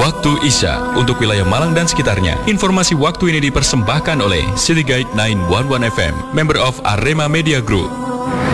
Waktu Isya untuk wilayah Malang dan sekitarnya. Informasi waktu ini dipersembahkan oleh City Guide 911 FM, member of Arema Media Group.